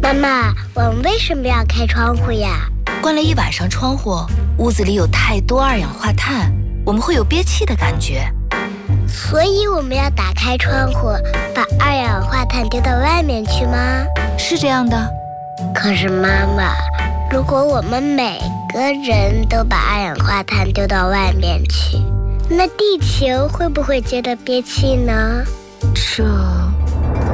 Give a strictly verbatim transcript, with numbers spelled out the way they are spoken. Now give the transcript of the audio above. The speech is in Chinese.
妈妈，我们为什么要开窗户呀？ 关了一晚上窗户，屋子里有太多二氧化碳，我们会有憋气的感觉。 所以我们要打开窗户，把二氧化碳丢到外面去吗？ 是这样的。 可是妈妈，如果我们每个人都把二氧化碳丢到外面去，那地球会不会觉得憋气呢？ 这